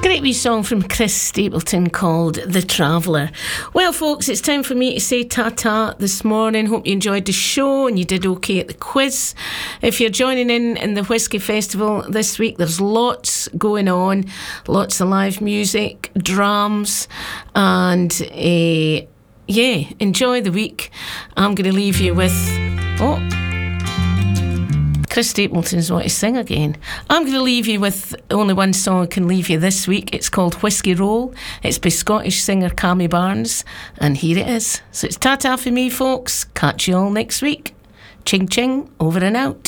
Great wee song from Chris Stapleton called The Traveller. Well, folks, it's time for me to say ta-ta this morning. Hope you enjoyed the show and you did okay at the quiz. If you're joining in the Whisky Festival this week, there's lots going on, lots of live music, drums, and enjoy the week. I'm going to leave you with... Chris Stapleton's want to sing again. I'm going to leave you with only one song I can leave you this week. It's called Whiskey Roll. It's by Scottish singer Cammy Barnes, and here it is. So it's ta-ta for me, folks. Catch you all next week. Ching ching, over and out.